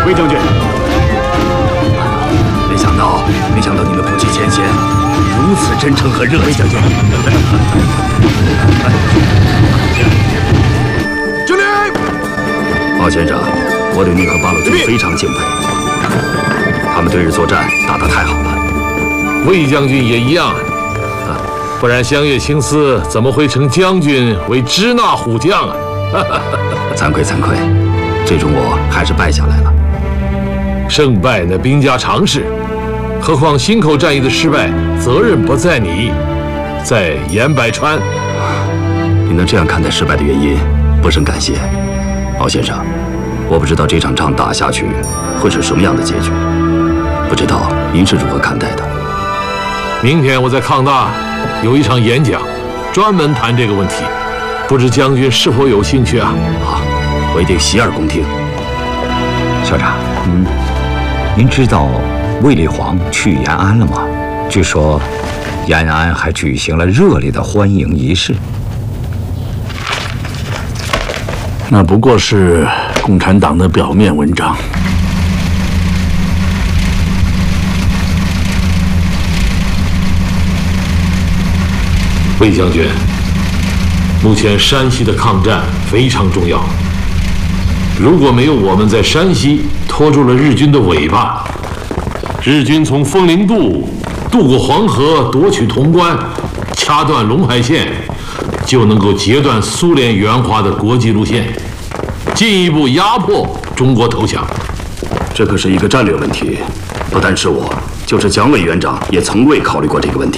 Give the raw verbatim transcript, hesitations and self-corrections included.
魏将军， 没想到，没想到你们不计前嫌，如此真诚和热情。魏将军， 敬礼！ 包先生，我对您和八路军非常敬佩，他们对日作战打得太好了。 魏将军也一样。 不然香月清司怎么会称将军为支那虎将啊？ 惭愧惭愧，最终我还是败下来了。 胜败那兵家常事，何况忻口战役的失败，责任不在你，在严百川。 你能这样看待失败的原因，不胜感谢。包先生，我不知道这场仗打下去会是什么样的结局，不知道您是如何看待的。 明天我在抗大。 有一场演讲，专门谈这个问题，不知将军是否有兴趣啊？ 好，我一定洗耳恭听。 校长，嗯，您知道卫立煌去延安了吗？据说延安还举行了热烈的欢迎仪式。 那不过是共产党的表面文章。 魏将军，目前山西的抗战非常重要。如果没有我们在山西拖住了日军的尾巴，日军从枫林渡渡过黄河，夺取潼关，掐断陇海线，就能够截断苏联援华的国际路线，进一步压迫中国投降。 这可是一个战略问题，不单是我，就是蒋委员长也从未考虑过这个问题。